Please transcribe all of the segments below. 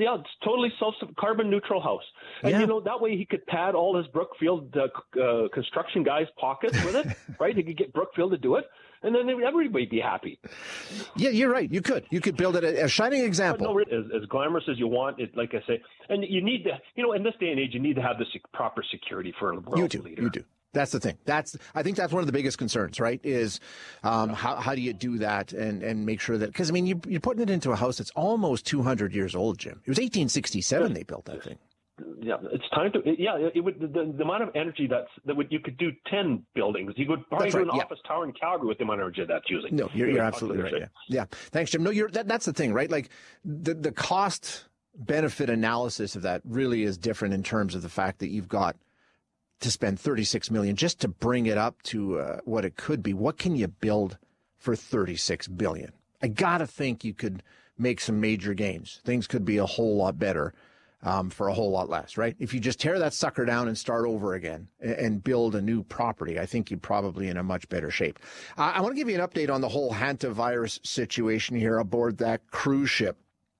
it's totally carbon neutral house. And, that way he could pad all his Brookfield construction guys' pockets with it, right? He could get Brookfield to do it, and then everybody would be happy. Yeah, you're right. You could build it a shining example. But no, as glamorous as you want it, like I say, and you need to, in this day and age, you need to have the proper security for a world leader. You do. That's the thing. I think that's one of the biggest concerns, right? Is how do you do that and make sure that, because I mean you're putting it into a house that's almost 200 years old, Jim. It was 1867 they built that thing. Yeah, it's time to. Yeah, it would the amount of energy you could do 10 buildings. You could probably do an office tower in Calgary with the amount of energy that's using. No, you're absolutely right. Yeah. Thanks, Jim. No, that's the thing, right? Like the cost benefit analysis of that really is different in terms of the fact that you've got to spend $36 million just to bring it up to what it could be. What can you build for $36 billion? I gotta think you could make some major gains. Things could be a whole lot better for a whole lot less, right? If you just tear that sucker down and start over again and build a new property, I think you're probably in a much better shape. I want to give you an update on the whole hantavirus situation here aboard that cruise ship.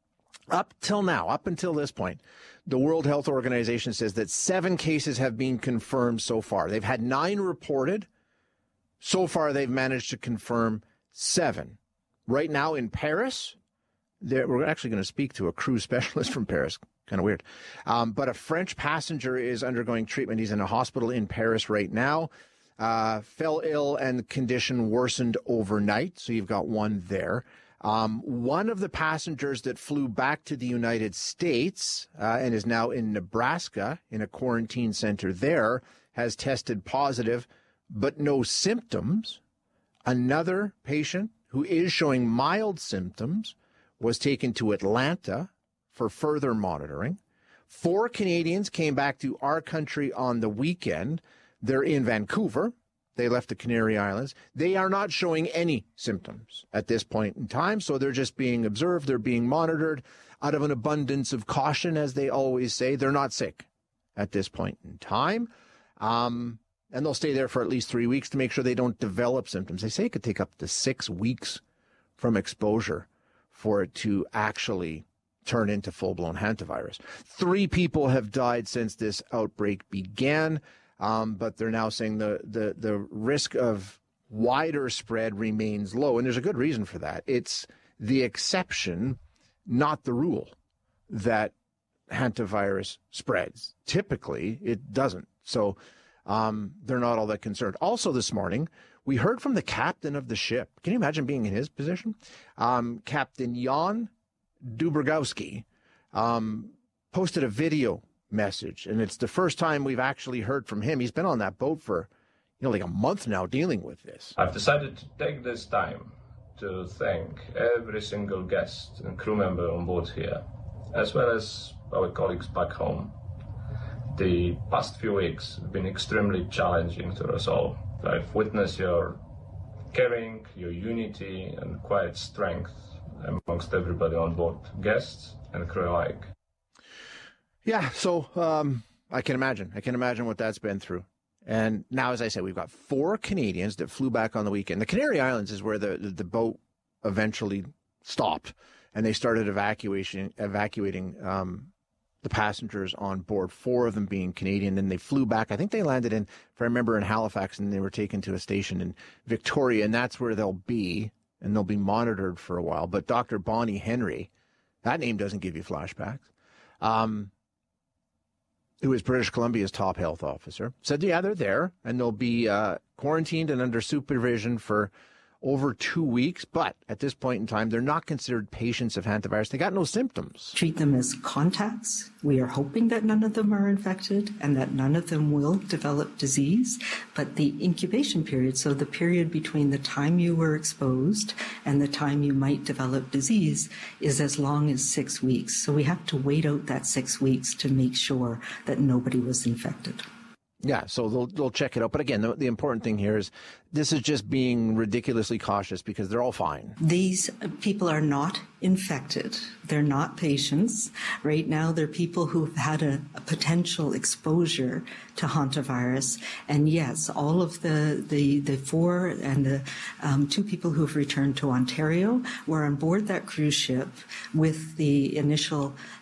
Up until this point, the World Health Organization says that 7 cases have been confirmed so far. They've had 9 reported. So far, they've managed to confirm 7. Right now in Paris, we're actually going to speak to a cruise specialist from Paris. Kind of weird. But a French passenger is undergoing treatment. He's in a hospital in Paris right now. Fell ill and the condition worsened overnight. So you've got one there. One of the passengers that flew back to the United States and is now in Nebraska in a quarantine center there has tested positive, but no symptoms. Another patient who is showing mild symptoms was taken to Atlanta for further monitoring. 4 Canadians came back to our country on the weekend. They're in Vancouver. They left the Canary Islands. They are not showing any symptoms at this point in time, so they're just being observed. They're being monitored out of an abundance of caution, as they always say. They're not sick at this point in time, and they'll stay there for at least 3 weeks to make sure they don't develop symptoms. They say it could take up to 6 weeks from exposure for it to actually turn into full-blown hantavirus. 3 people have died since this outbreak began. But they're now saying the risk of wider spread remains low. And there's a good reason for that. It's the exception, not the rule, that hantavirus spreads. Typically, it doesn't. So they're not all that concerned. Also this morning, we heard from the captain of the ship. Can you imagine being in his position? Captain Jan Dubrowski posted a video message, and it's the first time we've actually heard from him. He's been on that boat for like a month now dealing with this. I've decided to take this time to thank every single guest and crew member on board here, as well as our colleagues back home. The past few weeks have been extremely challenging to us all. I've witnessed your caring, your unity and quiet strength amongst everybody on board, guests and crew alike. Yeah, so I can imagine what that's been through. And now, as I said, we've got 4 Canadians that flew back on the weekend. The Canary Islands is where the boat eventually stopped, and they started evacuating the passengers on board, 4 of them being Canadian. Then they flew back. I think they landed in, if I remember, in Halifax, and they were taken to a station in Victoria, and that's where they'll be, and they'll be monitored for a while. But Dr. Bonnie Henry, that name doesn't give you flashbacks, who is British Columbia's top health officer, said, yeah, they're there, and they'll be quarantined and under supervision for over 2 weeks. But at this point in time, they're not considered patients of hantavirus. They got no symptoms. Treat them as contacts. We are hoping that none of them are infected and that none of them will develop disease. But the incubation period, so the period between the time you were exposed and the time you might develop disease, is as long as 6 weeks. So we have to wait out that 6 weeks to make sure that nobody was infected. Yeah, so they'll check it out. But again, the important thing here is this is just being ridiculously cautious because they're all fine. These people are not infected. They're not patients. Right now, they're people who've had a potential exposure to hantavirus. And yes, all of the 4 and the 2 people who've returned to Ontario were on board that cruise ship with the initial